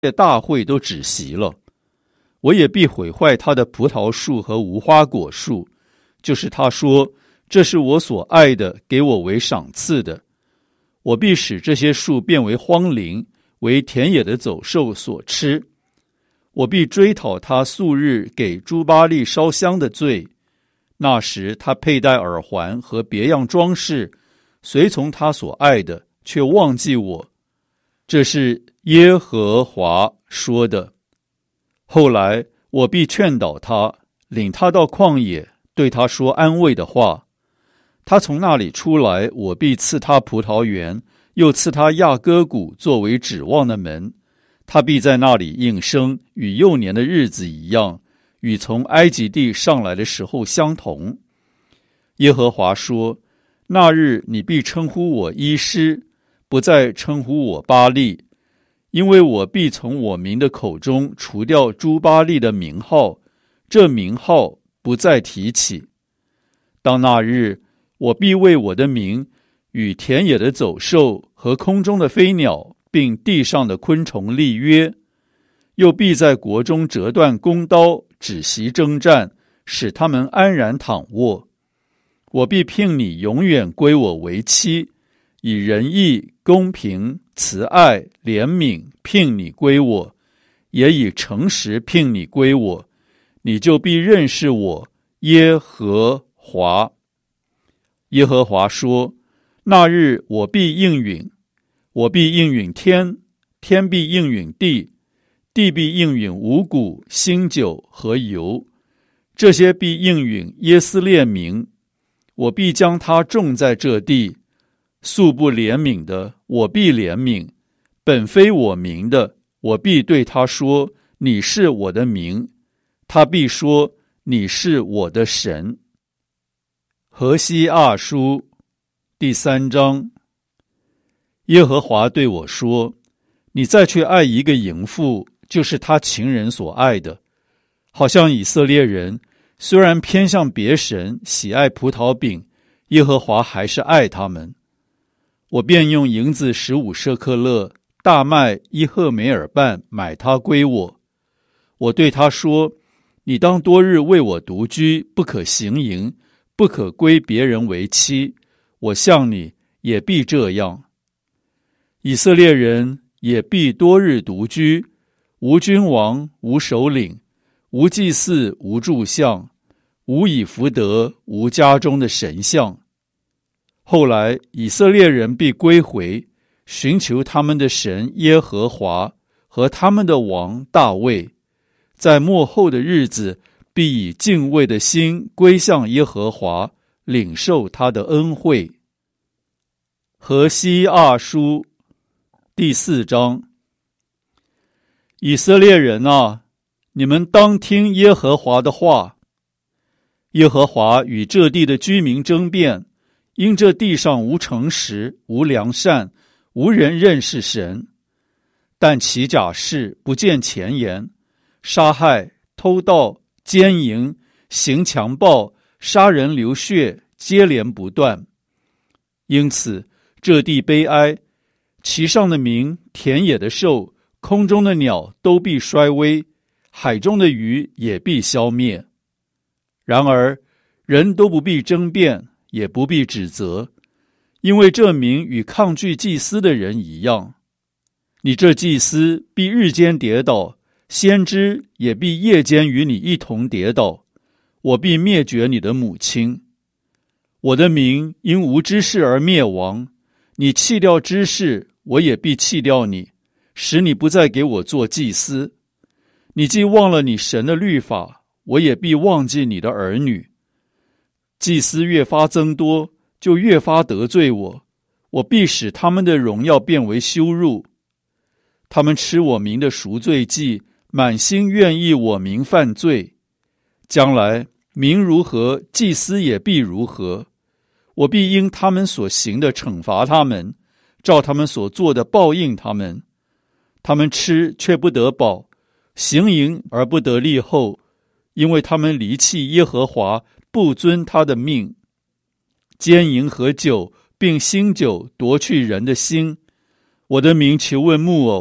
大会都止息了。我也必毁坏他的葡萄树和无花果树，就是他说，这是我所爱的，给我为赏赐的。我必使这些树变为荒林，为田野的走兽所吃。我必追讨他素日给朱巴利烧香的罪。那时他佩戴耳环和别样装饰，随从他所爱的，却忘记我。这是耶和华说的。后来我必劝导他，领他到旷野，对他说安慰的话。他从那里出来，我必赐他葡萄园，又赐他亚割谷作为指望的门。他必在那里应生，与幼年的日子一样，与从埃及地上来的时候相同。耶和华说，那日你必称呼我伊施，不再称呼我巴力，因为我必从我民的口中除掉诸巴力的名号，这名号不再提起。当那日，我必为我的名与田野的走兽和空中的飞鸟并地上的昆虫立约，又必在国中折断弓刀，止息征战，使他们安然躺卧。我必聘你永远归我为妻，以仁义、公平、慈爱、怜悯聘你归我，也以诚实聘你归我，你就必认识我耶和华。耶和华说，那日我必应允，我必应允天，天必应允地，地必应允五谷、新酒和油，这些必应允耶斯列民。我必将他种在这地，素不怜悯的，我必怜悯；本非我民的，我必对他说，你是我的民。他必说，你是我的神。何西阿书第3章。耶和华对我说，你再去爱一个淫妇，就是他情人所爱的。好像以色列人虽然偏向别神，喜爱葡萄饼，耶和华还是爱他们。我便用银子15舍克勒，大麦1赫梅尔半买他归我。我对他说，你当多日为我独居，不可行淫，不可归别人为妻，我向你也必这样。以色列人也必多日独居，无君王，无首领，无祭司，无柱像，无以弗得，无家中的神像。后来以色列人必归回，寻求他们的神耶和华和他们的王大卫，在末后的日子必以敬畏的心归向耶和华，领受他的恩惠。何西阿书第4章。以色列人啊，你们当听耶和华的话。耶和华与这地的居民争辩，因这地上无诚实，无良善，无人认识神。但起假誓，不见前言，杀害、偷盗、奸淫、行强暴、杀人流血，接连不断。因此这地悲哀，其上的民、田野的兽、空中的鸟都必衰微，海中的鱼也必消灭。然而人都不必争辩，也不必指责，因为这民与抗拒祭司的人一样。你这祭司必日间跌倒，先知也必夜间与你一同跌倒，我必灭绝你的母亲。我的民因无知识而灭亡，你弃掉知识，我也必弃掉你，使你不再给我做祭司。你既忘了你神的律法，我也必忘记你的儿女。祭司越发增多，就越发得罪我，我必使他们的荣耀变为羞辱。他们吃我民的赎罪祭，满心愿意我民犯罪。将来民如何，祭司也必如何。我必因他们所行的惩罚他们，照他们所做的报应他们。他们吃却不得饱，行淫而不得立后，因为他们离弃耶和华，不遵他的命。奸淫和酒并新酒夺去人的心。我的民求问木偶，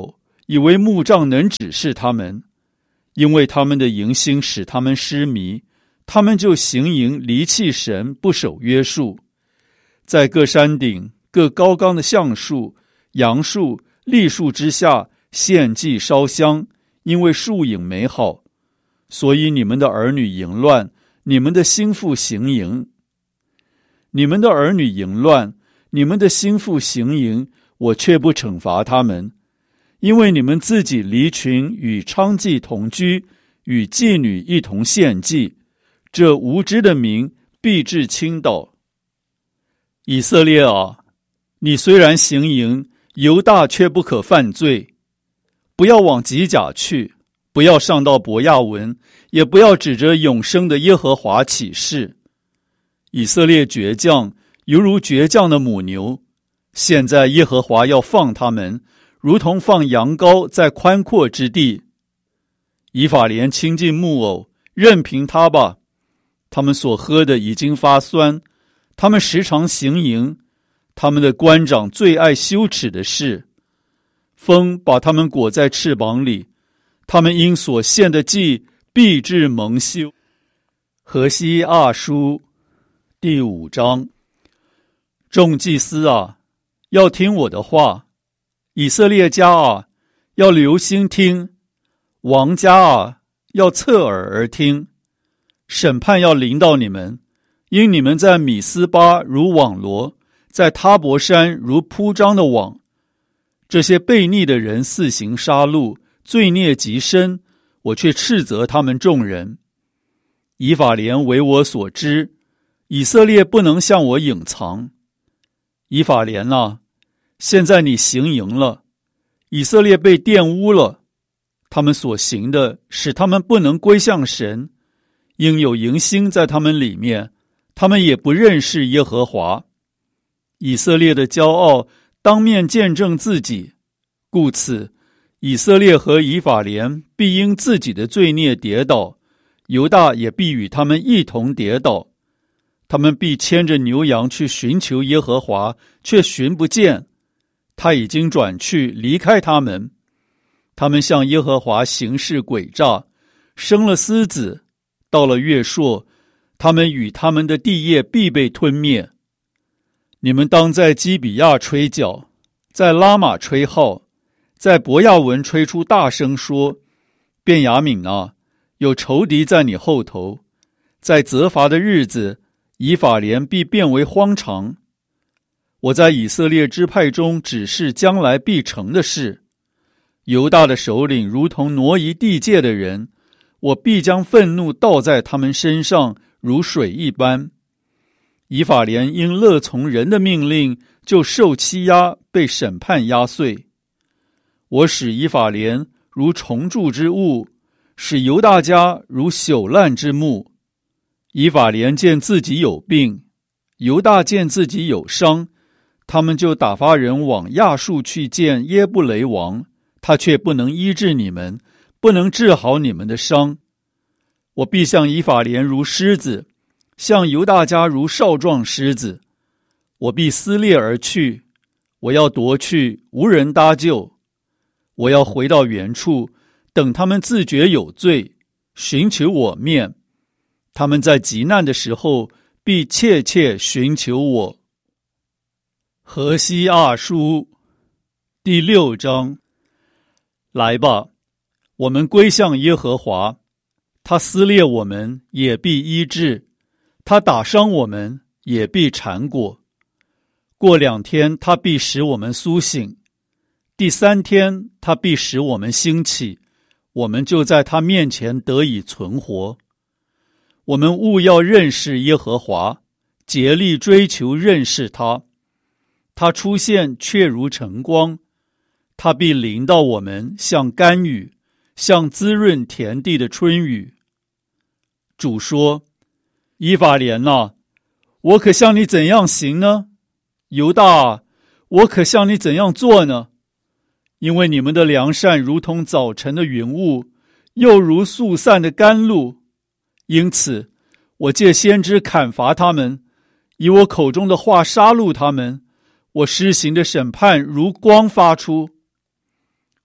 以为木杖能指示他们，因为他们的淫心使他们失迷，他们就行淫离弃神，不守约束，在各山顶、各高冈的橡树、杨树、栗树之下献祭烧香，因为树影美好。所以你们的儿女淫乱，你们的心腹行淫。你们的儿女淫乱，你们的心腹行淫，我却不惩罚他们，因为你们自己离群与娼妓同居，与妓女一同献祭，这无知的民必致倾倒。以色列啊，你虽然行淫，犹大却不可犯罪。不要往吉甲去，不要上到伯亚文，也不要指着永生的耶和华起誓。以色列倔强，犹如倔强的母牛，现在耶和华要放他们，如同放羊羔在宽阔之地。以法莲亲近木偶，任凭他吧，他们所喝的已经发酸，他们时常行淫，他们的官长最爱羞耻的事。风把他们裹在翅膀里，他们因所献的祭必致蒙羞。何西阿书第5章。众祭司啊，要听我的话；以色列家啊，要留心听；王家啊，要侧耳而听。审判要临到你们，因你们在米斯巴如网罗，在他伯山如铺张的网。这些悖逆的人肆行杀戮，罪孽极深，我却斥责他们众人。以法莲为我所知，以色列不能向我隐藏。以法莲啊，现在你行淫了，以色列被玷污了，他们所行的使他们不能归向神，因有淫心在他们里面，他们也不认识耶和华。以色列的骄傲当面见证自己，故此以色列和以法莲必因自己的罪孽跌倒，犹大也必与他们一同跌倒。他们必牵着牛羊去寻求耶和华，却寻不见，他已经转去离开他们。他们向耶和华行事诡诈，生了私子，到了月朔，他们与他们的地业必被吞灭。你们当在基比亚吹角，在拉玛吹号，在伯亚文吹出大声说：便雅悯啊，有仇敌在你后头。在责罚的日子，以法莲必变为荒场。我在以色列支派中指示将来必成的事。犹大的首领如同挪移地界的人，我必将愤怒倒在他们身上，如水一般。以法莲因乐从人的命令，就受欺压，被审判压碎。我使以法莲如虫蛀之物，使犹大家如朽烂之木。以法莲见自己有病，犹大见自己有伤，他们就打发人往亚述去见耶布雷王，他却不能医治你们，不能治好你们的伤。我必向以法莲如狮子，向犹大家如少壮狮子。我必撕裂而去，我要夺去，无人搭救。我要回到原处，等他们自觉有罪，寻求我面。他们在极难的时候，必切切寻求我。何西阿书第6章。来吧，我们归向耶和华，他撕裂我们，也必医治；他打伤我们，也必缠裹。过2天，他必使我们苏醒；第3天，他必使我们兴起，我们就在他面前得以存活。我们务要认识耶和华，竭力追求认识他。他出现却如晨光，他必临到我们，像甘雨，像滋润田地的春雨。主说：以法莲啊，我可向你怎样行呢？犹大啊，我可向你怎样做呢？因为你们的良善如同早晨的云雾，又如速散的甘露。因此，我借先知砍伐他们，以我口中的话杀戮他们。我施行的审判如光发出。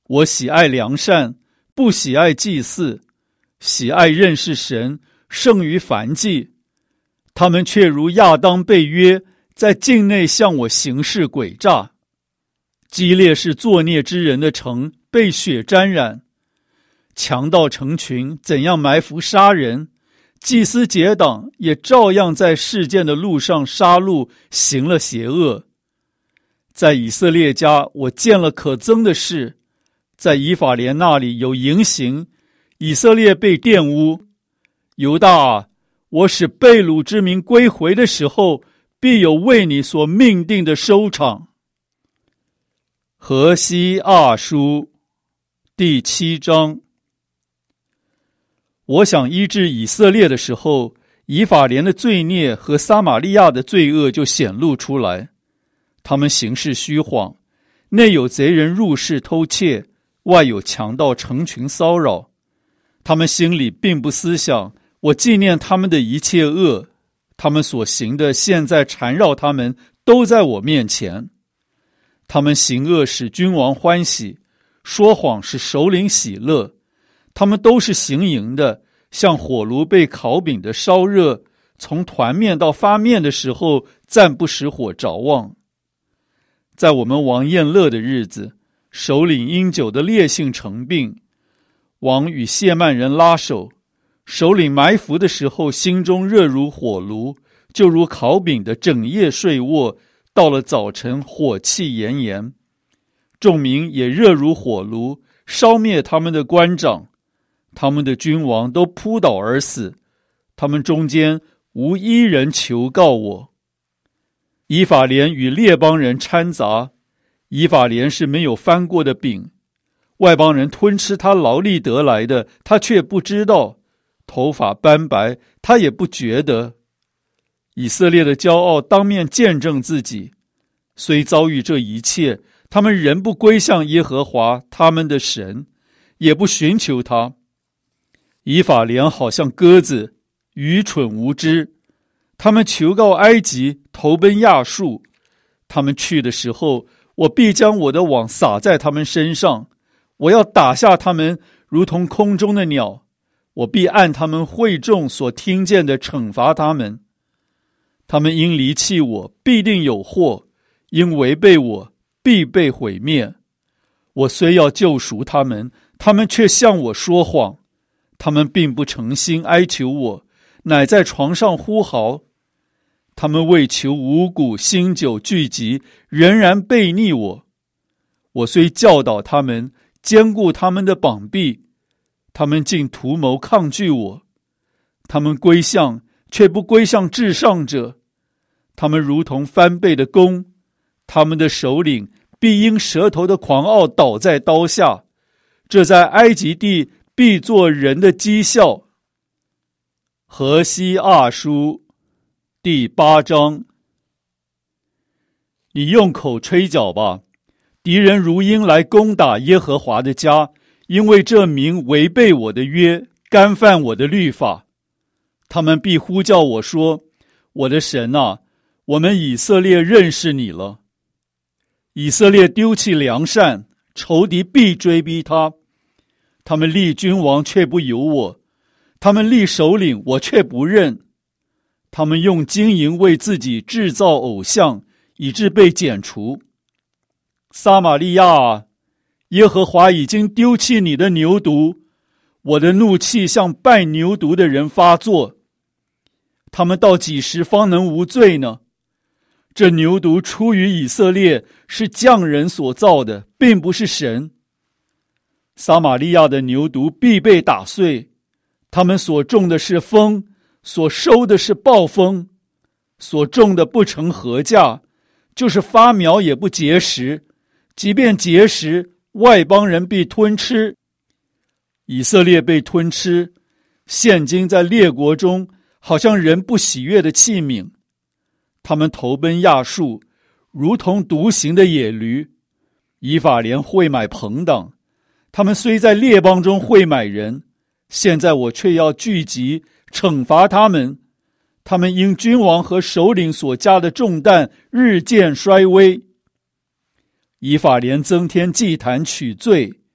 我喜爱良善，不喜爱祭祀，喜爱认识神，胜于燔祭。他们却如亚当被约，在境内向我行事诡诈。基列是作孽之人的城，被血沾染。强盗成群，怎样埋伏杀人？祭司结党，也照样在事件的路上杀戮，行了邪恶。在以色列家，我见了可憎的事，在以法莲那里有淫行，以色列被玷污。犹大啊，我使被掳之民归回的时候，必有为你所命定的收场。何西阿书第7章。我想医治以色列的时候，以法莲的罪孽和撒玛利亚的罪恶就显露出来。他们行事虚谎，内有贼人入室偷窃，外有强盗成群骚扰。他们心里并不思想，我纪念他们的一切恶，他们所行的现在缠绕他们，都在我面前。他们行恶使君王欢喜，说谎使首领喜乐。他们都是行淫的，像火炉被烤饼的烧热，从团面到发面的时候，暂不使火着旺。在我们王宴乐的日子，首领因酒的烈性成病，王与谢曼人拉手，首领埋伏的时候，心中热如火炉，就如烤饼的整夜睡卧，到了早晨火气炎炎。众民也热如火炉，烧灭他们的官长，他们的君王都扑倒而死，他们中间无一人求告我。以法莲与列邦人掺杂，以法莲是没有翻过的饼，外邦人吞吃他劳力得来的，他却不知道，头发斑白，他也不觉得。以色列的骄傲当面见证自己，虽遭遇这一切，他们仍不归向耶和华他们的神，也不寻求他。以法莲好像鸽子，愚蠢无知，他们求告埃及，投奔亚述。他们去的时候，我必将我的网撒在他们身上，我要打下他们，如同空中的鸟。我必按他们会众所听见的惩罚他们。他们因离弃我，必定有祸；因违背我，必被毁灭。我虽要救赎他们，他们却向我说谎。他们并不诚心哀求我，乃在床上呼嚎。他们为求五谷新酒聚集，仍然背逆我。我虽教导他们，坚固他们的膀臂，他们竟图谋抗拒我。他们归向，却不归向至上者。他们如同翻倍的弓，他们的首领必因舌头的狂傲倒在刀下。这在埃及地必作人的讥笑。何西阿书第8章。你用口吹角吧，敌人如鹰来攻打耶和华的家，因为这民违背我的约，干犯我的律法。他们必呼叫我说，我的神啊，我们以色列认识你了。以色列丢弃良善，仇敌必追逼他。他们立君王却不由我，他们立首领我却不认。他们用金银为自己制造偶像，以致被剪除。撒玛利亚啊，耶和华已经丢弃你的牛犊，我的怒气向拜牛犊的人发作。他们到几时方能无罪呢？这牛犊出于以色列，是匠人所造的，并不是神。撒玛利亚的牛犊必被打碎，他们所种的是风，所收的是暴风，所种的不成禾稼，就是发苗也不结实，即便结实，外邦人必吞吃。以色列被吞吃，现今在列国中，好像人不喜悦的器皿。他们投奔亚述，如同独行的野驴。以法莲会买朋党，他们虽在列邦中会买人，现在我却要聚集惩罚他们。他们因君王和首领所加的重担日渐衰微。以法莲增添祭坛取罪，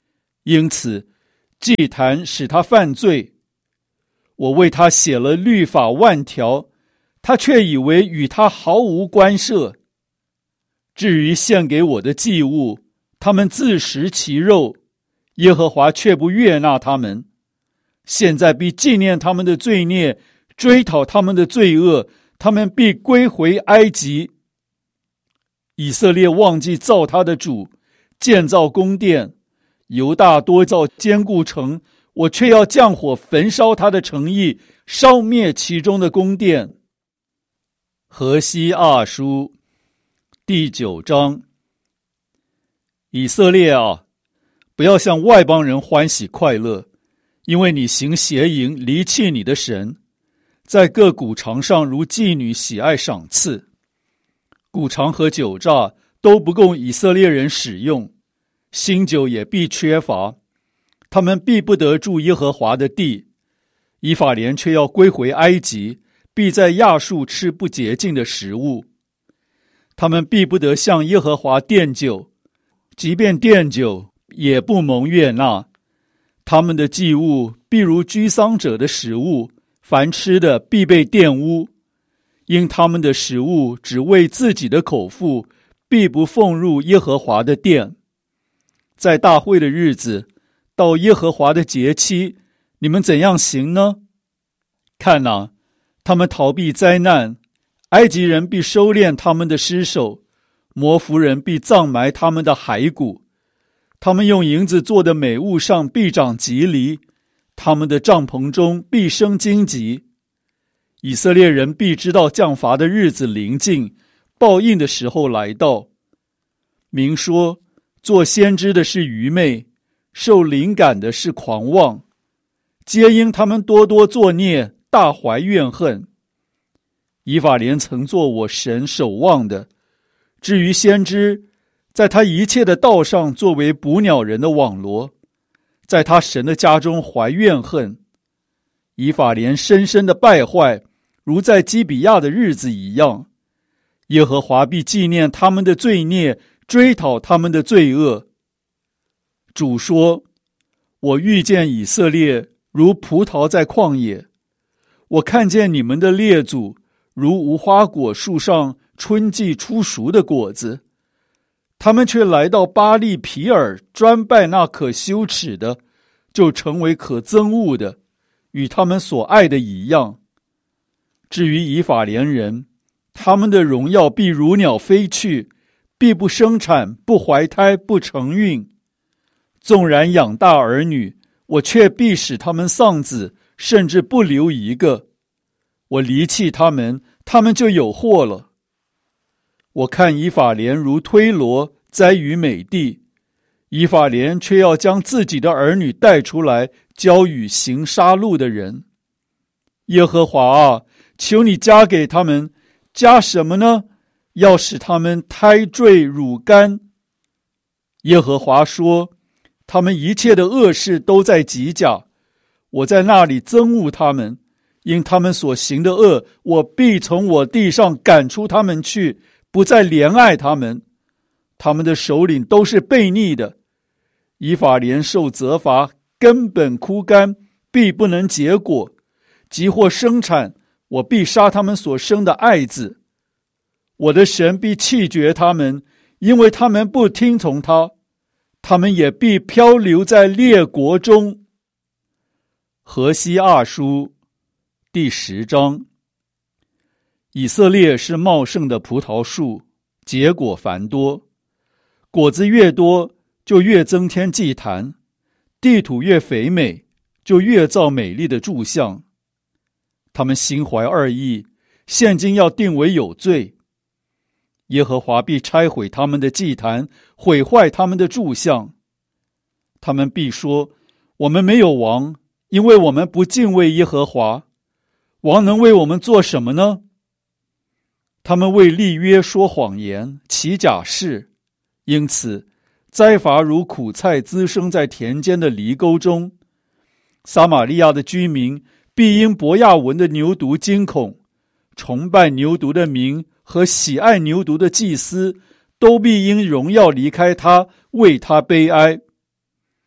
因此祭坛使他犯罪。我为他写了律法万条，他却以为与他毫无关涉。至于献给我的祭物，他们自食其肉，耶和华却不悦纳他们。现在必纪念他们的罪孽，追讨他们的罪恶，他们必归回埃及。以色列忘记造他的主，建造宫殿，犹大多造坚固城，我却要降火焚烧他的城邑，烧灭其中的宫殿。何西阿书第9章。以色列啊，不要向外邦人欢喜快乐，因为你行邪淫，离弃你的神，在各谷场上如妓女喜爱赏赐。谷场和酒榨都不供以色列人使用，新酒也必缺乏，他们必不得住耶和华的地。以法莲却要归回埃及，必在亚述吃不洁净的食物。他们必不得向耶和华奠酒，即便奠酒，也不蒙悦纳。他们的祭物必如居丧者的食物，凡吃的必被玷污。因他们的食物只为自己的口腹，必不奉入耶和华的殿。在大会的日子，到耶和华的节期，你们怎样行呢？看哪，他们逃避灾难，埃及人必收敛他们的尸首，摩弗人必葬埋他们的骸骨。他们用银子做的美物上必长棘藜，他们的帐篷中必生荆棘。以色列人必知道降罚的日子临近，报应的时候来到。明说，做先知的是愚昧，受灵感的是狂妄，皆因他们多多作孽，大怀怨恨。以法莲曾做我神守望的，至于先知，在他一切的道上作为捕鸟人的网罗，在他神的家中怀怨恨。以法莲深深的败坏，如在基比亚的日子一样。耶和华必纪念他们的罪孽，追讨他们的罪恶。主说，我遇见以色列如葡萄在旷野，我看见你们的列祖如无花果树上春季初熟的果子。他们却来到巴利皮尔，专拜那可羞耻的，就成为可憎恶的，与他们所爱的一样。至于以法莲人，他们的荣耀必如鸟飞去，必不生产，不怀胎，不成孕。纵然养大儿女，我却必使他们丧子，甚至不留一个。我离弃他们，他们就有祸了。我看以法莲如推罗，栽于美地，以法莲却要将自己的儿女带出来，交与行杀戮的人。耶和华啊，求你加给他们，加什么呢？要使他们胎坠乳干。耶和华说，他们一切的恶事都在吉甲，我在那里憎恶他们，因他们所行的恶，我必从我地上赶出他们去，不再怜爱他们。他们的首领都是悖逆的。以法莲受责罚，根本枯干，必不能结果。即或生产，我必杀他们所生的爱子。我的神必弃绝他们，因为他们不听从他，他们也必漂流在列国中。何西阿书第10章。以色列是茂盛的葡萄树，结果繁多，果子越多，就越增添祭坛；地土越肥美，就越造美丽的柱像。他们心怀二意，现今要定为有罪。耶和华必拆毁他们的祭坛，毁坏他们的柱像。他们必说，我们没有王，因为我们不敬畏耶和华。王能为我们做什么呢？他们为立约说谎言，起假誓，因此灾罚如苦菜滋生在田间的犁沟中。撒玛利亚的居民必因伯亚文的牛犊惊恐，崇拜牛犊的民和喜爱牛犊的祭司，都必因荣耀离开他，为他悲哀。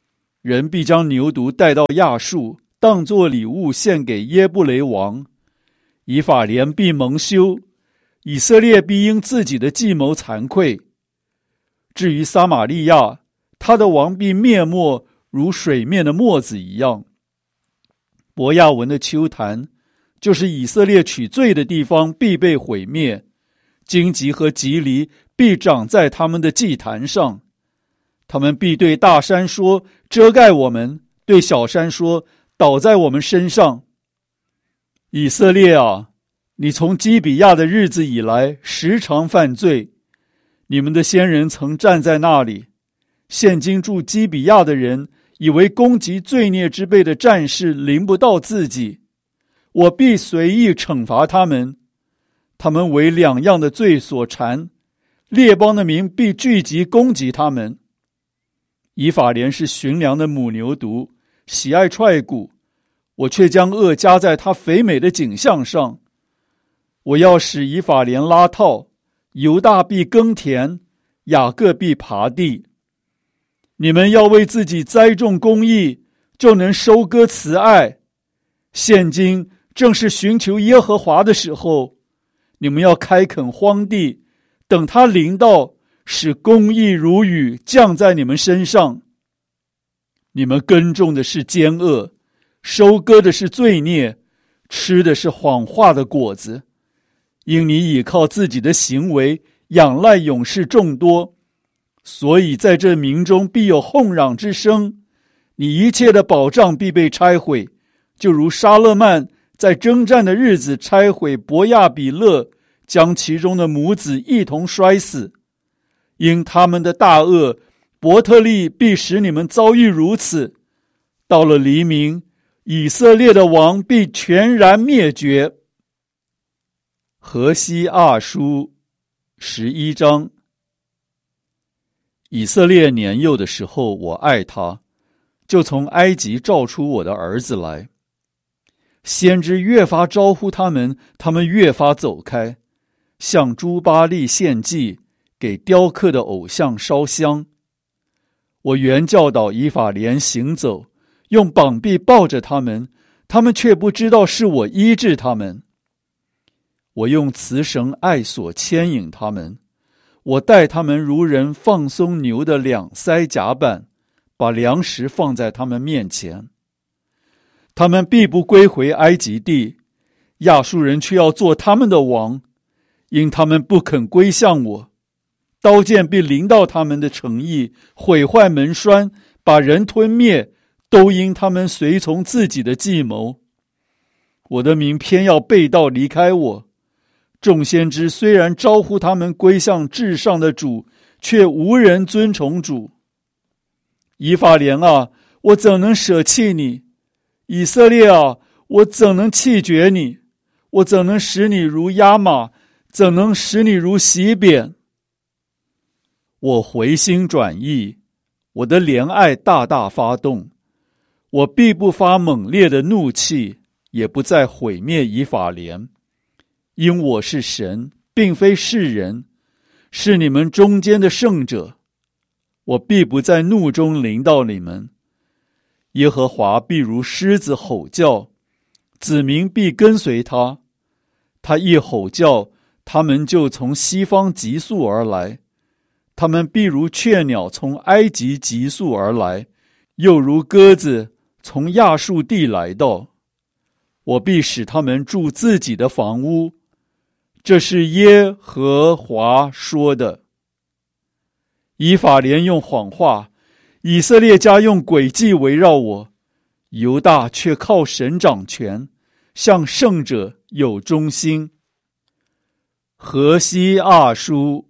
人必将牛犊带到亚述，当作礼物献给耶布雷王。以法莲必蒙羞，以色列必因自己的计谋惭愧。至于撒玛利亚，他的王必灭没，如水面的沫子一样。伯亚文的丘坛，就是以色列取罪的地方，必被毁灭。荆棘和棘藜必长在他们的祭坛上。他们必对大山说，遮盖我们；对小山说，倒在我们身上。以色列啊，你从基比亚的日子以来时常犯罪。你们的先人曾站在那里，现今住基比亚的人以为攻击罪孽之辈的战士临不到自己，我必随意惩罚他们。他们为两样的罪所缠，列邦的民必聚集攻击他们。以法莲是驯良的母牛犊，喜爱踹骨，我却将恶加在他肥美的颈项上。我要使以法莲拉套，犹大必耕田，雅各必耙地。你们要为自己栽种公义，就能收割慈爱。现今正是寻求耶和华的时候，你们要开垦荒地，等他临到，使公义如雨降在你们身上。你们耕种的是奸恶，收割的是罪孽，吃的是谎话的果子。因你倚靠自己的行为，仰赖勇士众多，所以在这民中必有哄嚷之声。你一切的保障必被拆毁，就如沙勒曼在征战的日子拆毁伯亚比勒，将其中的母子一同摔死。因他们的大恶，伯特利必使你们遭遇如此。到了黎明，以色列的王必全然灭绝。何西阿书11章。以色列年幼的时候，我爱他，就从埃及召出我的儿子来。先知越发招呼他们，他们越发走开，向诸巴力献祭，给雕刻的偶像烧香。我原教导以法莲行走，用膀臂抱着他们，他们却不知道是我医治他们。我用慈绳爱索牵引他们，我带他们如人放松牛的两腮甲板，把粮食放在他们面前。他们必不归回埃及地，亚述人却要做他们的王，因他们不肯归向我。刀剑必临到他们的城邑，毁坏门栓，把人吞灭，都因他们随从自己的计谋。我的民偏要背道离开我。众先知虽然招呼他们归向至上的主，却无人尊崇主。以法莲啊，我怎能舍弃你？以色列啊，我怎能弃绝你？我怎能使你如亚玛？怎能使你如洗扁？我回心转意，我的怜爱大大发动，我必不发猛烈的怒气，也不再毁灭以法莲。因我是神，并非世人，是你们中间的圣者，我必不在怒中临到你们。耶和华必如狮子吼叫，子民必跟随他。他一吼叫，他们就从西方急速而来。他们必如雀鸟从埃及急速而来，又如鸽子从亚述地来到。我必使他们住自己的房屋。这是耶和华说的。以法莲用谎话，以色列家用诡计围绕我，犹大却靠神掌权，向圣者有忠心。何西阿书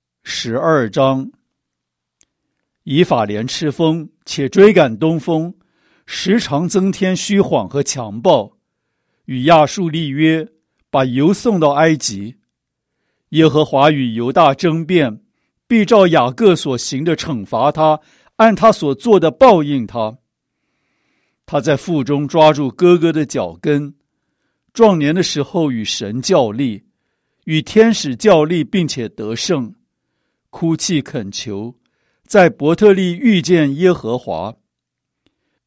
12章。以法莲吃风，且追赶东风，时常增添虚谎和强暴，与亚述立约，把油送到埃及。耶和华与犹大争辩，必照雅各所行的惩罚他，按他所做的报应他。他在腹中抓住哥哥的脚跟，壮年的时候与神较力，与天使较力，并且得胜，哭泣恳求，在伯特利遇见耶和华。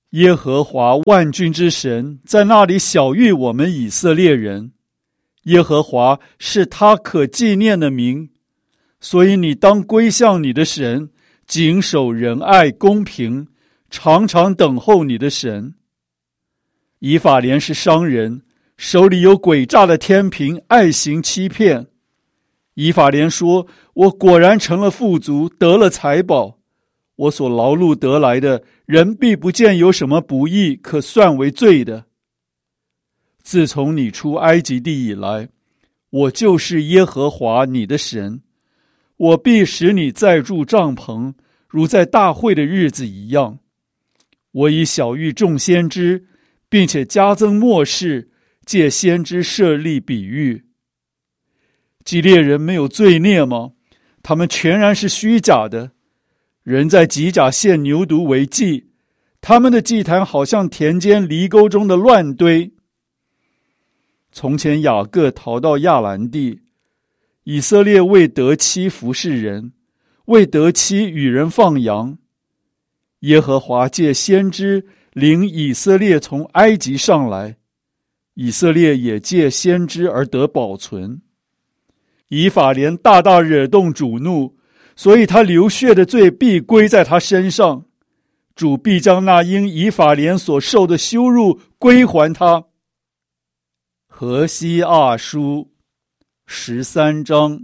耶和华万军之神在那里晓谕我们以色列人，耶和华是他可纪念的名，所以你当归向你的神，谨守仁爱公平，常常等候你的神。以法莲是商人，手里有诡诈的天平，爱行欺骗。以法莲说，我果然成了富足，得了财宝，我所劳碌得来的，人必不见有什么不义可算为罪的。自从你出埃及地以来，我就是耶和华你的神，我必使你再住帐篷，如在大会的日子一样。我已晓谕众先知，并且加增末世，借先知设立比喻。基列人没有罪孽吗？他们全然是虚假的。人在吉甲献牛犊为祭，他们的祭坛好像田间犁沟中的乱堆。从前雅各逃到亚兰地，以色列为得妻服侍人，为得妻与人放羊。耶和华借先知领以色列从埃及上来，以色列也借先知而得保存。以法莲大大惹动主怒，所以他流血的罪必归在他身上，主必将那因以法莲所受的羞辱归还他。何西阿书13章。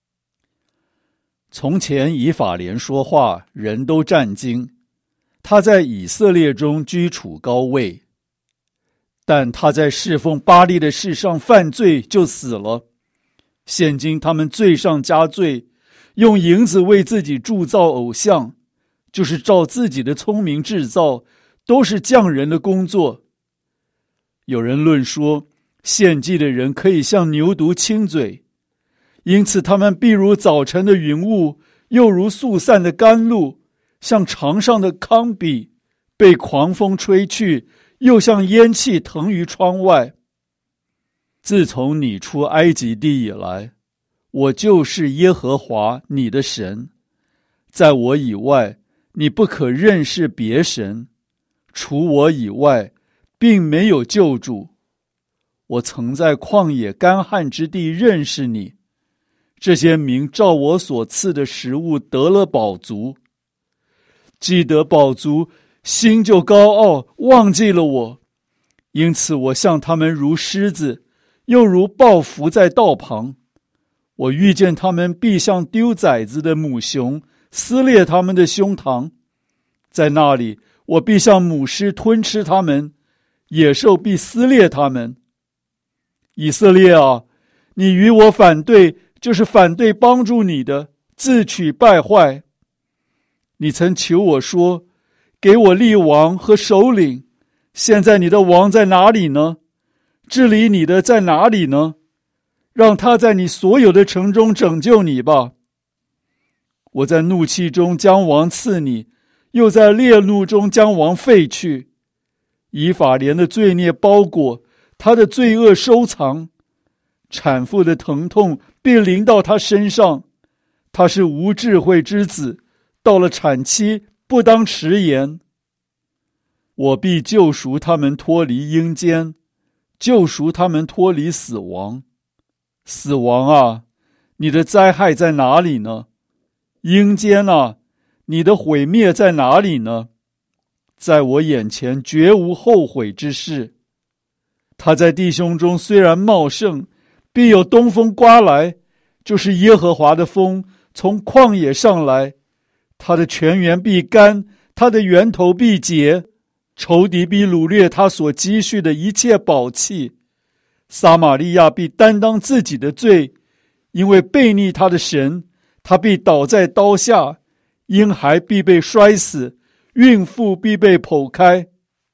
从前以法莲说话，人都战惊，他在以色列中居处高位，但他在侍奉巴力的事上犯罪，就死了。现今他们罪上加罪，用银子为自己铸造偶像，就是照自己的聪明制造，都是匠人的工作。有人论说，献祭的人可以像牛犊亲嘴，因此他们必如早晨的云雾，又如速散的甘露，像场上的糠秕，被狂风吹去，又像烟气腾于窗外。自从你出埃及地以来，我就是耶和华你的神，在我以外，你不可认识别神，除我以外，并没有救主。我曾在旷野干旱之地认识你，这些民照我所赐的食物得了饱足。既得饱足，心就高傲，忘记了我，因此我向他们如狮子，又如豹伏在道旁。我遇见他们，必像丢崽子的母熊，撕裂他们的胸膛。在那里，我必像母狮吞吃他们，野兽必撕裂他们。以色列啊，你与我反对，就是反对帮助你的，自取败坏。你曾求我说，给我立王和首领，现在你的王在哪里呢？治理你的在哪里呢？让他在你所有的城中拯救你吧。我在怒气中将王赐你，又在烈怒中将王废去。以法莲的罪孽包裹，他的罪恶收藏，产妇的疼痛必临到他身上。他是无智慧之子，到了产期不当迟延。我必救赎他们脱离阴间，救赎他们脱离死亡。死亡啊，你的灾害在哪里呢？阴间啊，你的毁灭在哪里呢？在我眼前绝无后悔之事。他在弟兄中虽然茂盛，必有东风刮来，就是耶和华的风从旷野上来。他的泉源必干，他的源头必结，仇敌必掳掠他所积蓄的一切宝器。撒玛利亚必担当自己的罪，因为悖逆他的神，他必倒在刀下，婴孩必被摔死，孕妇必被剖开。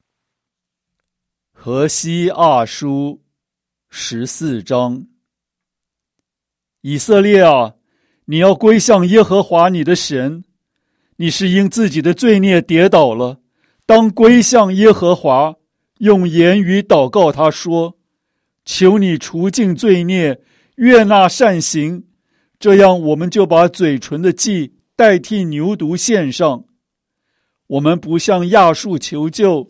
何西阿书14章。以色列啊，你要归向耶和华你的神，你是因自己的罪孽跌倒了，当归向耶和华，用言语祷告他说，求你除尽罪孽，悦纳善行，这样我们就把嘴唇的祭代替牛犊献上。我们不向亚述求救，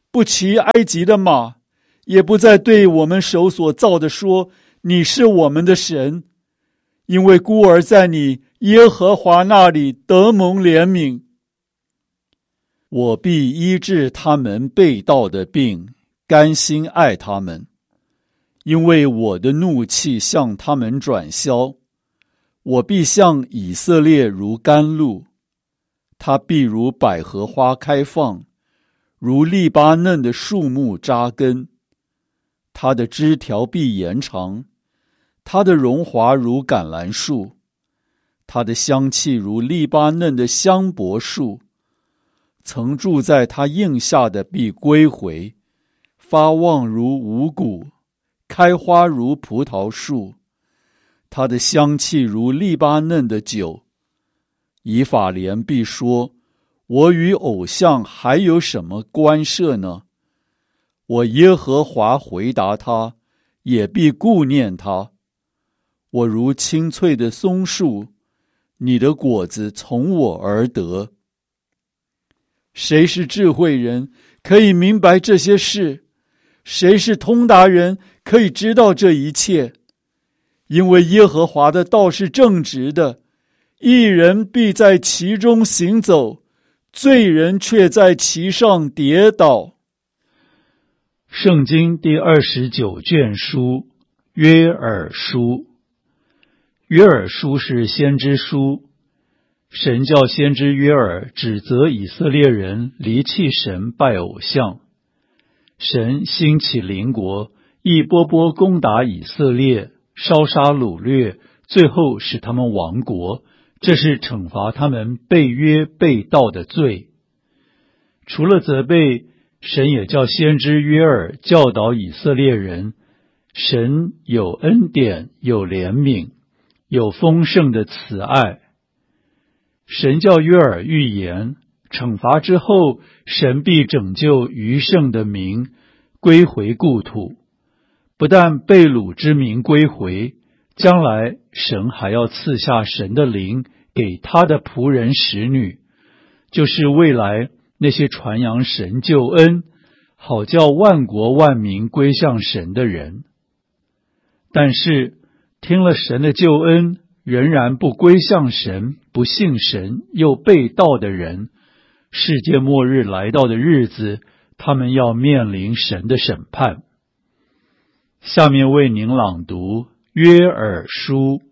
不骑埃及的马，也不再对我们手所造的说，你是我们的神，因为孤儿在你耶和华那里得蒙怜悯。我必医治他们背道的病，甘心爱他们，因为我的怒气向他们转消。我必向以色列如甘露，他必如百合花开放，如利巴嫩的树木扎根。他的枝条必延长，他的荣华如橄榄树，他的香气如利巴嫩的香柏树。曾住在他荫下的必归回，发旺如五谷，开花如葡萄树。它的香气如利巴嫩的酒。以法莲必说，我与偶像还有什么关涉呢？我耶和华回答他，也必顾念他。我如青翠的松树，你的果子从我而得。谁是智慧人，可以明白这些事？谁是通达人，可以知道这一切？因为耶和华的道是正直的，义人必在其中行走，罪人却在其上跌倒。圣经第29卷书，约珥书。约珥书是先知书，神叫先知约珥指责以色列人离弃神拜偶像。神兴起邻国，一波波攻打以色列，烧杀掳掠，最后使他们亡国，这是惩罚他们背约背道的罪。除了责备，神也叫先知约珥教导以色列人，神有恩典，有怜悯，有丰盛的慈爱。神叫约珥预言，惩罚之后，神必拯救余剩的民，归回故土。不但被掳之民归回，将来神还要赐下神的灵给他的仆人使女，就是未来那些传扬神救恩，好叫万国万民归向神的人。但是听了神的救恩，仍然不归向神，不信神，又背道的人，世界末日来到的日子，他们要面临神的审判。下面为您朗读约珥书。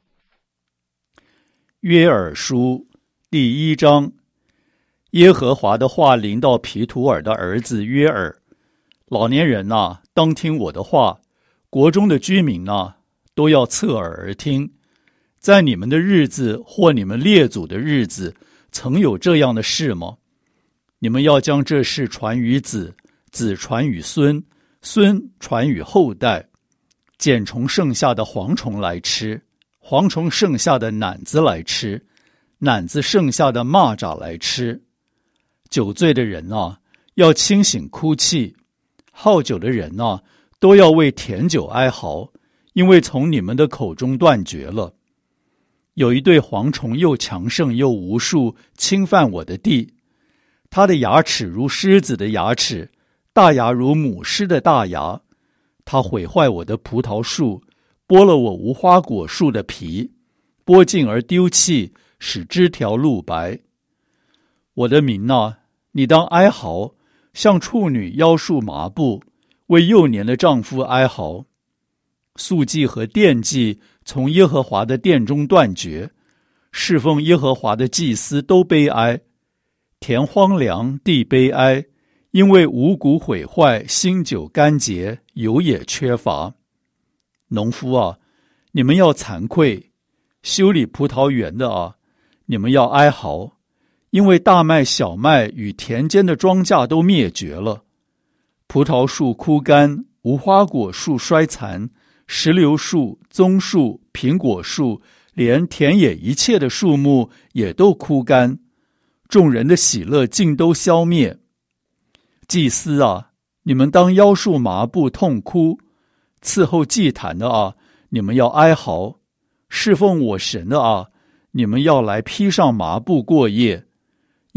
约珥书第1章。耶和华的话临到毗土珥的儿子约珥，老年人哪，当听我的话；国中的居民哪，都要侧耳而听。在你们的日子或你们列祖的日子，曾有这样的事吗？你们要将这事传于子，子传于孙，孙传于后代。茧虫剩下的蝗虫来吃，蝗虫剩下的蝻子来吃，蝻子剩下的蚂蚱来吃。酒醉的人啊，要清醒哭泣；好酒的人啊，都要为甜酒哀嚎，因为从你们的口中断绝了。有一对蝗虫又强盛又无数，侵犯我的地。它的牙齿如狮子的牙齿，大牙如母狮的大牙。它毁坏我的葡萄树，剥了我无花果树的皮，剥尽而丢弃，使枝条露白。我的民哪，你当哀嚎，像处女腰束麻布，为幼年的丈夫哀嚎。素祭和奠祭从耶和华的殿中断绝，侍奉耶和华的祭司都悲哀。田荒凉，地悲哀，因为五谷毁坏，新酒干结，油也缺乏。农夫啊，你们要惭愧；修理葡萄园的啊，你们要哀嚎，因为大麦、小麦与田间的庄稼都灭绝了。葡萄树枯干，无花果树衰残，石榴树、棕树、苹果树，连田野一切的树木也都枯干，众人的喜乐尽都消灭。祭司啊，你们当腰束麻布痛哭；伺候祭坛的啊，你们要哀嚎；侍奉我神的啊，你们要来披上麻布过夜。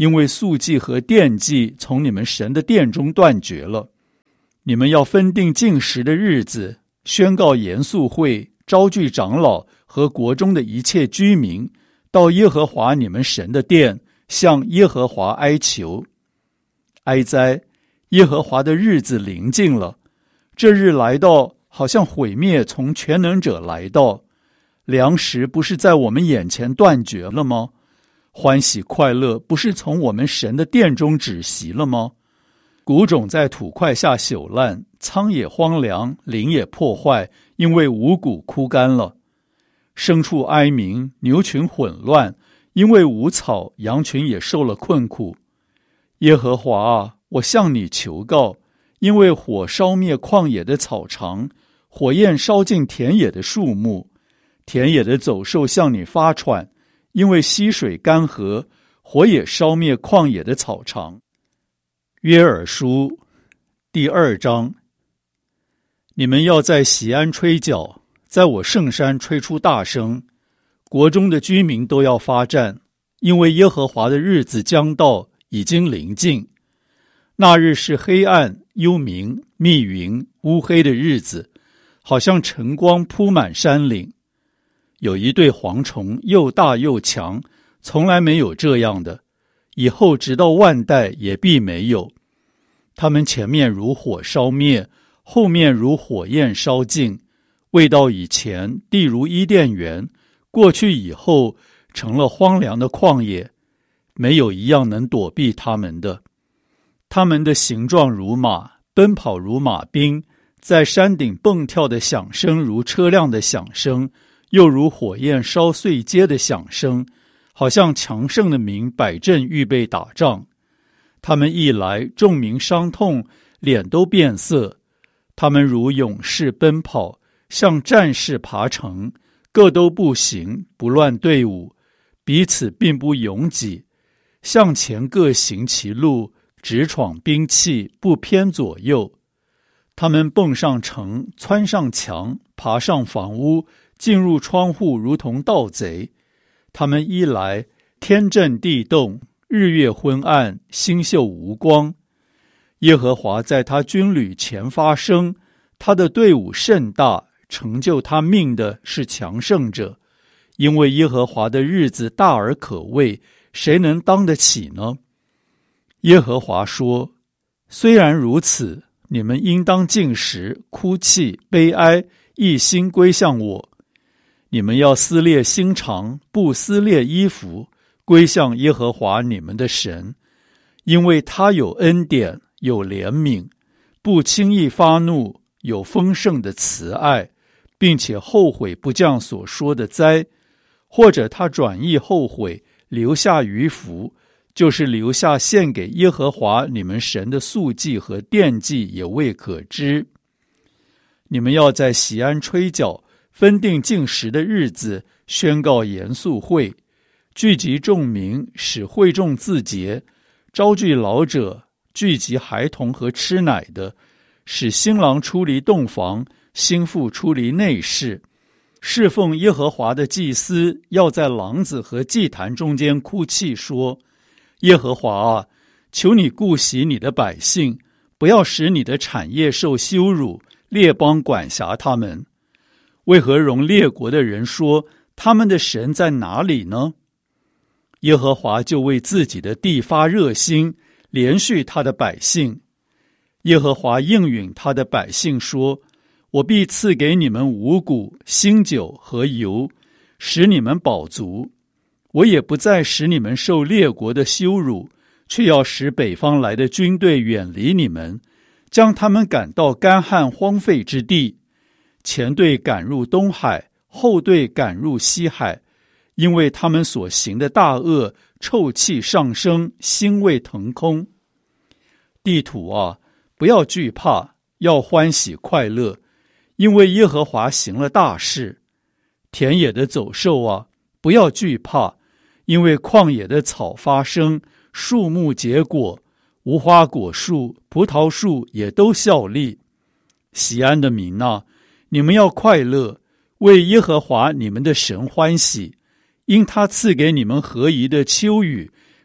因为素祭和奠祭从你们神的殿中断绝了。你们要分定禁食的日子，宣告严肃会，招聚长老和国中的一切居民，到耶和华你们神的殿，向耶和华哀求。哀哉！耶和华的日子临近了，这日来到，好像毁灭从全能者来到。粮食不是在我们眼前断绝了吗？欢喜快乐不是从我们神的殿中止息了吗？谷种在土块下朽烂，仓也荒凉，林也破坏，因为五谷枯干了。牲畜哀鸣，牛群混乱，因为无草，羊群也受了困苦。耶和华啊，我向你求告，因为火烧灭旷野的草场，火焰烧尽田野的树木，田野的走兽向你发喘，因为溪水干涸，火也烧灭旷野的草场。约珥书第2章。你们要在锡安吹角，在我圣山吹出大声，国中的居民都要发战，因为耶和华的日子将到，已经临近。那日是黑暗、幽冥、密云、乌黑的日子，好像晨光铺满山岭。有一对蝗虫，又大又强，从来没有这样的，以后直到万代也必没有。他们前面如火烧灭，后面如火焰烧尽。未到以前，地如伊甸园；过去以后，成了荒凉的旷野，没有一样能躲避他们的。他们的形状如马，奔跑如马兵，在山顶蹦跳的响声如车辆的响声，又如火焰烧碎街的响声，好像强盛的民摆阵预备打仗。他们一来，众民伤痛，脸都变色。他们如勇士奔跑，像战士爬城，各都步行，不乱队伍，彼此并不拥挤，向前各行其路，直闯兵器，不偏左右。他们蹦上城，窜上墙，爬上房屋，进入窗户，如同盗贼。他们一来，天震地动，日月昏暗，星宿无光。耶和华在他军旅前发声，他的队伍甚大，成就他命的是强盛者。因为耶和华的日子大而可畏，谁能当得起呢？耶和华说，虽然如此，你们应当禁食，哭泣，悲哀，一心归向我。你们要撕裂心肠，不撕裂衣服，归向耶和华你们的神，因为他有恩典，有怜悯，不轻易发怒，有丰盛的慈爱，并且后悔不降所说的灾，或者他转意后悔，留下余福，就是留下献给耶和华你们神的素祭和奠祭，也未可知。你们要在锡安吹角，分定禁食的日子，宣告严肃会，聚集众民，使会众自洁，招聚老者，聚集孩童和吃奶的，使新郎出离洞房，新妇出离内室。侍奉耶和华的祭司要在廊子和祭坛中间哭泣说，耶和华啊，求你顾惜你的百姓，不要使你的产业受羞辱，列邦管辖他们。为何容列国的人说，他们的神在哪里呢？耶和华就为自己的地发热心，连续他的百姓。耶和华应允他的百姓说，我必赐给你们五谷、新酒和油，使你们饱足。我也不再使你们受列国的羞辱，却要使北方来的军队远离你们，将他们赶到干旱荒废之地。前队赶入东海，后队赶入西海，因为他们所行的大恶，臭气上升，腥味腾空。地土啊，不要惧怕，要欢喜快乐，因为耶和华行了大事。田野的走兽啊，不要惧怕，因为旷野的草发生，树木结果，无花果树、葡萄树也都效力。锡安的民啊，你们要快乐，为耶和华你们的神欢喜，因他赐给你们合宜的秋雨，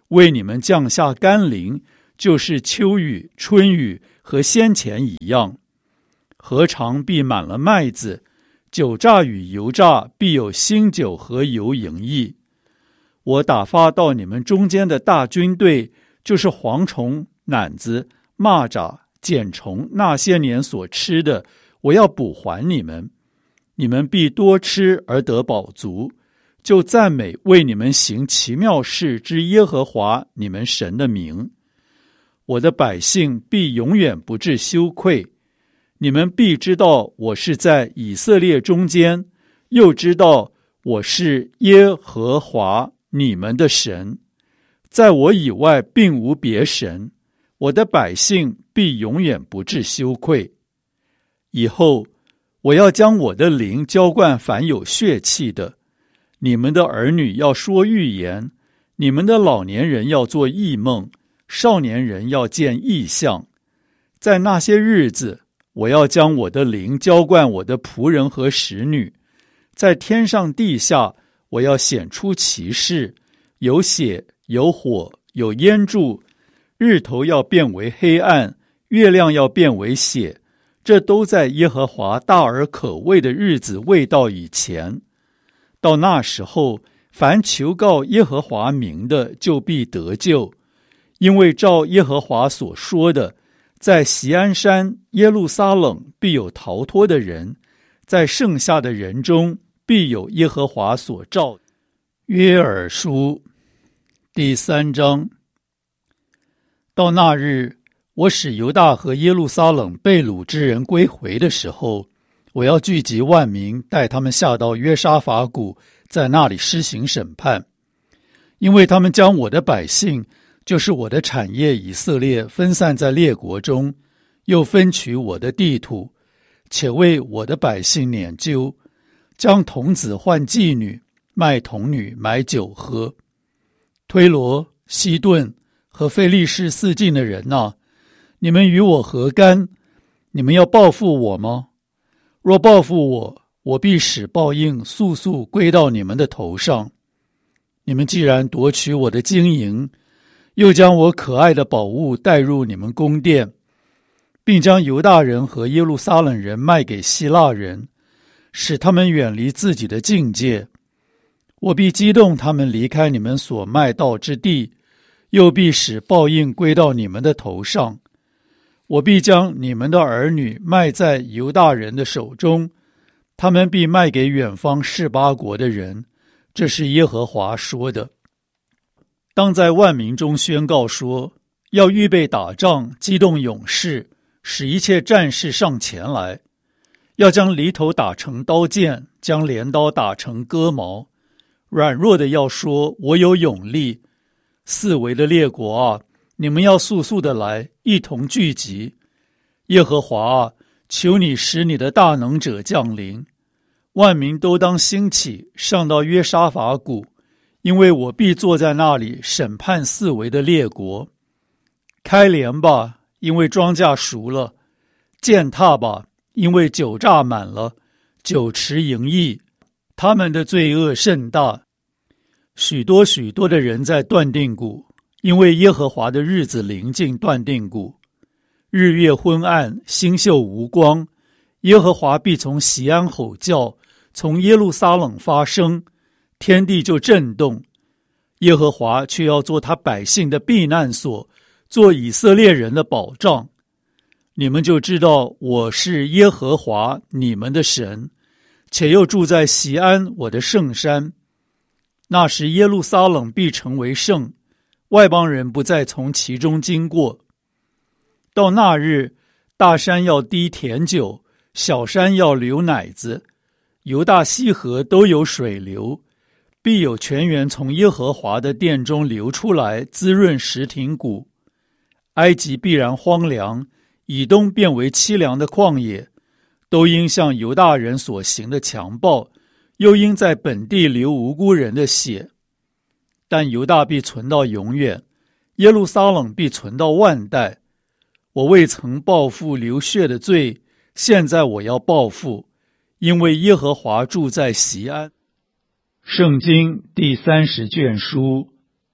为你们降下甘霖，就是秋雨、春雨和先前一样。禾场必满了麦子，酒榨与油榨必有新酒和油盈溢。我打发到你们中间的大军队，就是蝗虫、蝻子、蚂蚱、茧虫那些年所吃的，我要补还你们。你们必多吃而得饱足，就赞美为你们行奇妙事之耶和华你们神的名。我的百姓必永远不致羞愧，你们必知道我是在以色列中间，又知道我是耶和华你们的神，在我以外并无别神。我的百姓必永远不致羞愧。以后我要将我的灵浇灌凡有血气的，你们的儿女要说预言，你们的老年人要做异梦，少年人要见异象。在那些日子，我要将我的灵浇灌我的仆人和使女，在天上地下，我要显出奇事，有血，有火，有烟柱，日头要变为黑暗，月亮要变为血，这都在耶和华大而可畏的日子未到以前。到那时候，凡求告耶和华名的，就必得救，因为照耶和华所说的，在锡安山耶路撒冷必有逃脱的人，在剩下的人中必有耶和华所召。约珥书第3章。到那日，我使犹大和耶路撒冷被掳之人归回的时候，我要聚集万民，带他们下到约沙法谷，在那里施行审判。因为他们将我的百姓，就是我的产业以色列，分散在列国中，又分取我的地土，且为我的百姓拈阄，将童子换妓女，卖童女买酒喝。推罗、西顿和非利士四境的人啊，你们与我何干？你们要报复我吗？若报复我，我必使报应速速归到你们的头上。你们既然夺取我的金银，又将我可爱的宝物带入你们宫殿，并将犹大人和耶路撒冷人卖给希腊人，使他们远离自己的境界，我必激动他们离开你们所卖到之地，又必使报应归到你们的头上。我必将你们的儿女卖在犹大人的手中，他们必卖给远方示巴国的人。这是耶和华说的。当在万民中宣告说，要预备打仗，激动勇士，使一切战士上前来。要将犁头打成刀剑，将镰刀打成戈矛。软弱的要说，我有勇力。四围的列国啊，你们要速速的来，一同聚集。耶和华啊，求你使你的大能者降临。万民都当兴起，上到约沙法谷，因为我必坐在那里审判四围的列国。开镰吧，因为庄稼熟了；践踏吧，因为酒榨满了，酒池盈溢，他们的罪恶甚大。许多许多的人在断定谷，因为耶和华的日子临近断定谷。日月昏暗，星宿无光，耶和华必从锡安吼叫，从耶路撒冷发声，天地就震动。耶和华却要做他百姓的避难所，做以色列人的保障。你们就知道我是耶和华你们的神，且又住在锡安我的圣山。那时耶路撒冷必成为圣，外邦人不再从其中经过。到那日，大山要滴甜酒，小山要流奶子，犹大西河都有水流，必有泉源从耶和华的殿中流出来，滋润石亭谷。埃及必然荒凉，以东变为凄凉的旷野，都因向犹大人所行的强暴，又因在本地流无辜人的血。但犹大必存到永远，耶路撒冷必存到万代。我未曾报复流血的罪，现在我要报复，因为耶和华住在锡安。圣经第30卷书，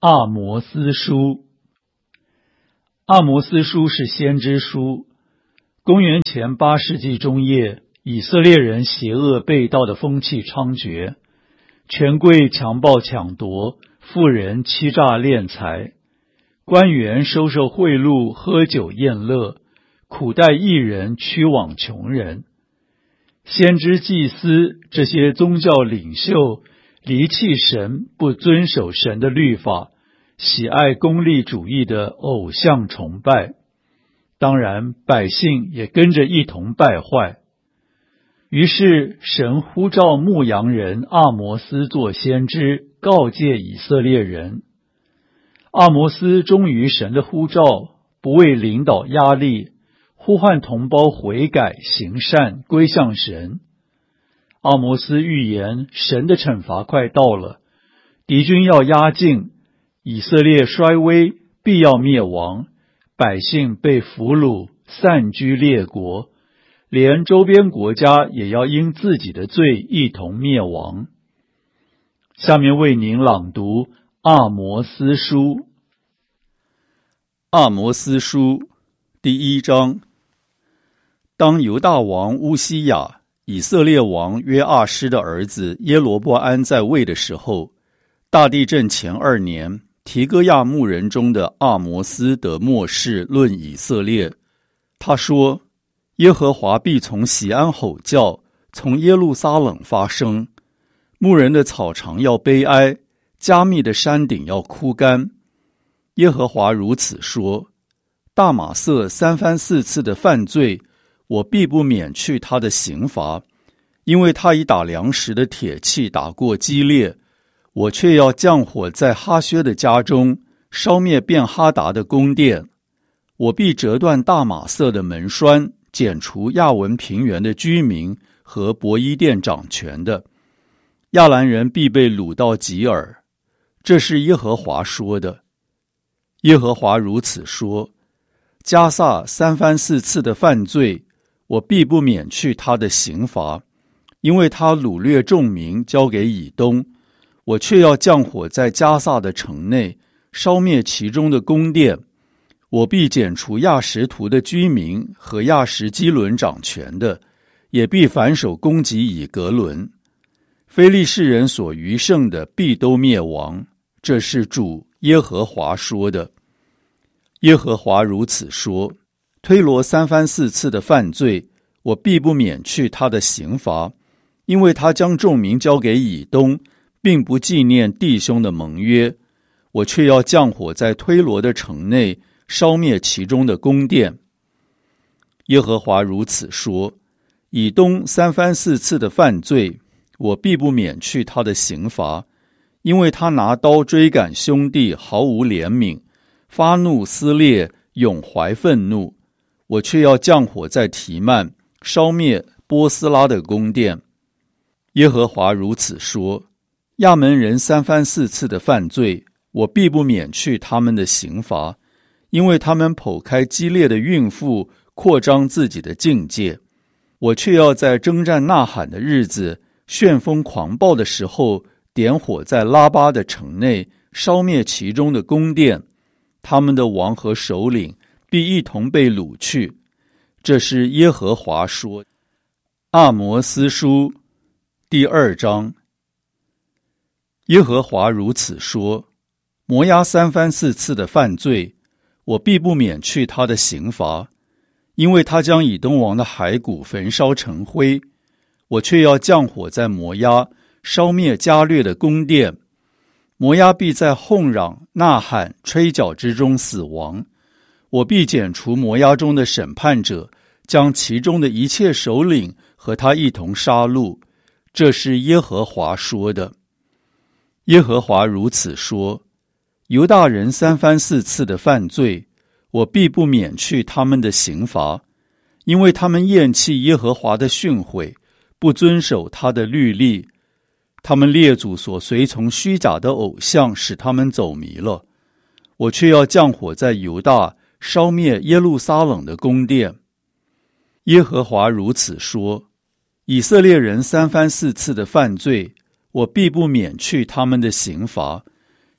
阿摩司书。阿摩司书是先知书。公元前8世纪中叶，以色列人邪恶背道的风气猖獗，权贵强暴抢夺，富人欺诈敛财，官员收受贿赂，喝酒宴乐，苦待义人，屈枉穷人。先知祭司这些宗教领袖离弃神，不遵守神的律法，喜爱功利主义的偶像崇拜，当然百姓也跟着一同败坏。于是神呼召牧羊人阿摩斯做先知，告诫以色列人。阿摩斯忠于神的呼召，不为领导压力，呼唤同胞悔改行善，归向神。阿摩斯预言神的惩罚快到了，敌军要压境，以色列衰微，必要灭亡，百姓被俘虏，散居列国，连周边国家也要因自己的罪一同灭亡。下面为您朗读阿摩司书。阿摩司书第1章。当犹大王乌西雅、以色列王约阿施的儿子耶罗波安在位的时候，大地震前2年，提哥亚牧人中的阿摩斯得默示论以色列。他说，耶和华必从锡安吼叫，从耶路撒冷发声，牧人的草场要悲哀，加密的山顶要枯干。耶和华如此说，大马色3番4次的犯罪，我必不免去他的刑罚，因为他已打粮食的铁器打过基列，我却要降火在哈薛的家中，烧灭便哈达的宫殿。我必折断大马色的门栓，剪除亚文平原的居民和伯伊甸掌权的。亚兰人必被掳到吉尔。这是耶和华说的。耶和华如此说，迦萨3番4次的犯罪，我必不免去他的刑罚，因为他掳掠众民交给以东，我却要降火在迦萨的城内，烧灭其中的宫殿。我必剪除亚什图的居民和亚什基伦掌权的，也必反手攻击以革伦。非利士人所余剩的必都灭亡，这是主耶和华说的。耶和华如此说，推罗3番4次的犯罪，我必不免去他的刑罚，因为他将众民交给以东，并不纪念弟兄的盟约，我却要降火在推罗的城内，烧灭其中的宫殿。耶和华如此说，以东3番4次的犯罪，我必不免去他的刑罚，因为他拿刀追赶兄弟，毫无怜悯，发怒撕裂，永怀愤怒，我却要降火在提曼，烧灭波斯拉的宫殿。耶和华如此说，亚门人3番4次的犯罪，我必不免去他们的刑罚，因为他们剖开基列的孕妇，扩张自己的境界。我却要在征战呐喊的日子，旋风狂暴的时候，点火在拉巴的城内，烧灭其中的宫殿，他们的王和首领必一同被掳去。这是耶和华说。阿摩司书第2章。耶和华如此说，摩押3番4次的犯罪，我必不免去他的刑罚，因为他将以东王的骸骨焚烧成灰，我却要降火在摩押，烧灭加略的宫殿。摩押必在哄嚷、呐喊、吹角之中死亡。我必剪除摩押中的审判者，将其中的一切首领和他一同杀戮。这是耶和华说的。耶和华如此说，犹大人3番4次的犯罪，我必不免去他们的刑罚，因为他们厌弃耶和华的训诲，不遵守他的律例。他们列祖所随从虚假的偶像，使他们走迷了。我却要降火在犹大，烧灭耶路撒冷的宫殿。耶和华如此说，以色列人3番4次的犯罪，我必不免去他们的刑罚，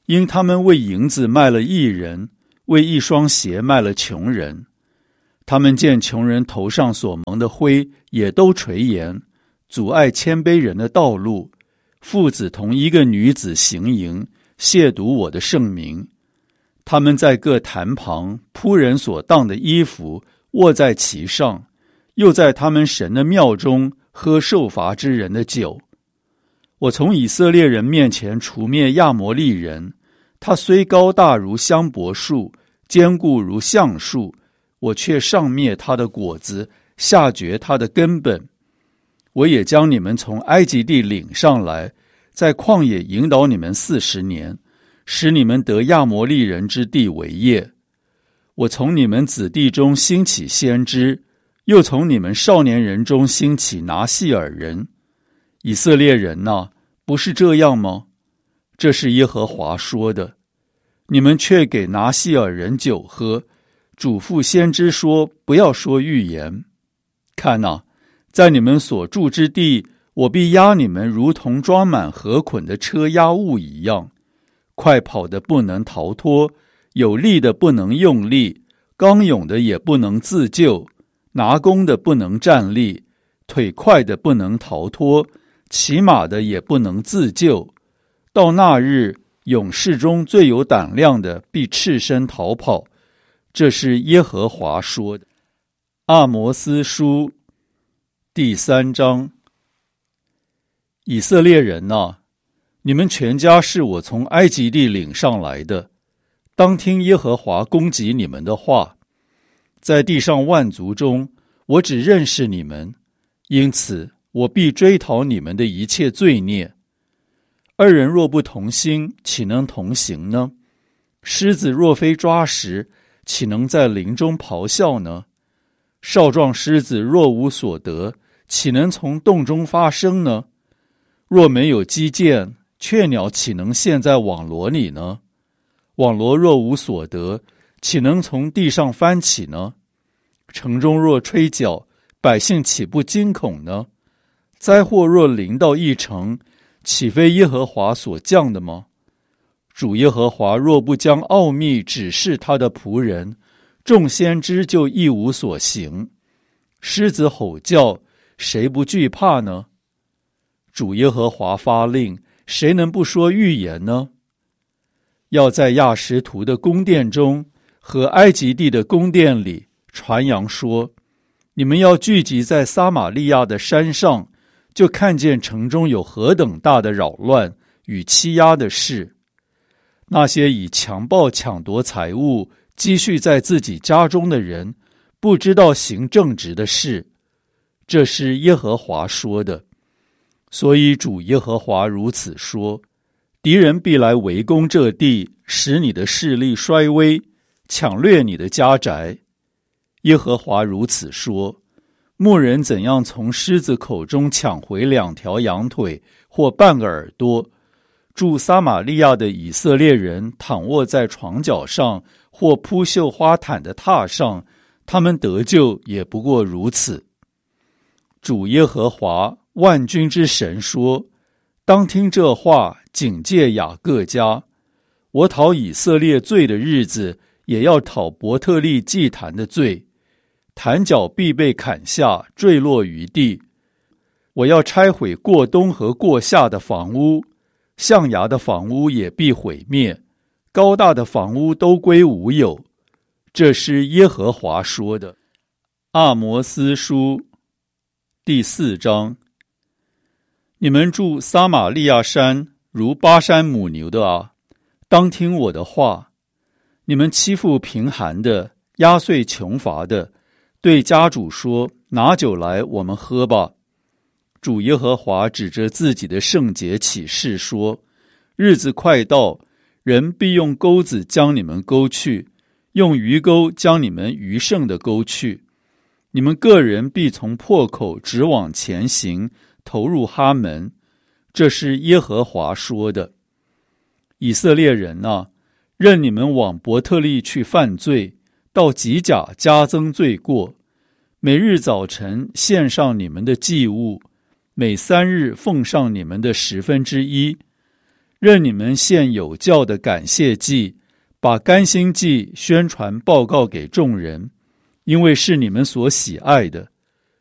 因他们为银子卖了义人，为一双鞋卖了穷人。他们见穷人头上所蒙的灰，也都垂涎，阻碍谦卑人的道路。父子同一个女子行淫，亵渎我的圣名。他们在各坛旁铺人所当的衣服，卧在其上，又在他们神的庙中喝受罚之人的酒。我从以色列人面前除灭亚摩利人，他虽高大如香柏树，坚固如橡树，我却上灭他的果子，下绝他的根本。我也将你们从埃及地领上来，在旷野引导你们40年，使你们得亚摩利人之地为业。我从你们子弟中兴起先知，又从你们少年人中兴起拿细尔人。以色列人哪，不是这样吗？这是耶和华说的。你们却给拿细尔人酒喝，嘱咐先知说，不要说预言。看哪，在你们所住之地，我必压你们如同装满禾捆的车压物一样，快跑的不能逃脱，有力的不能用力，刚勇的也不能自救，拿弓的不能站立，腿快的不能逃脱，骑马的也不能自救。到那日，勇士中最有胆量的必赤身逃跑。这是耶和华说的。阿摩斯书第3章。以色列人哪，你们全家是我从埃及地领上来的，当听耶和华攻击你们的话。在地上万族中，我只认识你们，因此我必追讨你们的一切罪孽。二人若不同心，岂能同行呢？狮子若非抓食，岂能在林中咆哮呢？少壮狮子若无所得，岂能从洞中发声呢？若没有击剑，雀鸟岂能陷在网罗里呢？网罗若无所得，岂能从地上翻起呢？城中若吹角，百姓岂不惊恐呢？灾祸若临到一城，岂非耶和华所降的吗？主耶和华若不将奥秘指示他的仆人，众先知就一无所行。狮子吼叫，谁不惧怕呢？主耶和华发令，谁能不说预言呢？要在亚实图的宫殿中和埃及地的宫殿里传扬说，你们要聚集在撒玛利亚的山上，就看见城中有何等大的扰乱与欺压的事。那些以强暴抢夺财物积蓄在自己家中的人，不知道行正直的事。这是耶和华说的。所以主耶和华如此说，敌人必来围攻这地，使你的势力衰微，抢掠你的家宅。耶和华如此说，牧人怎样从狮子口中抢回2条羊腿或半个耳朵，住撒玛利亚的以色列人躺卧在床脚上或铺绣花毯的榻上，他们得救也不过如此。主耶和华万军之神说，当听这话，警戒雅各家。我讨以色列罪的日子，也要讨伯特利祭坛的罪。坛角必被砍下，坠落于地。我要拆毁过东和过夏的房屋，象牙的房屋也必毁灭，高大的房屋都归无有。这是耶和华说的。阿摩斯书第4章。你们住撒玛利亚山如巴山母牛的啊，当听我的话。你们欺负贫寒的，压碎穷乏的，对家主说，拿酒来，我们喝吧。主耶和华指着自己的圣洁起誓说，日子快到，人必用钩子将你们钩去，用鱼钩将你们余剩的钩去。你们个人必从破口直往前行，投入哈门。这是耶和华说的。以色列人啊，任你们往伯特利去犯罪，到吉甲加增罪过。每日早晨献上你们的祭物，每3日奉上你们的1/10。 任你们献有教的感谢祭，把甘心祭宣传报告给众人，因为是你们所喜爱的。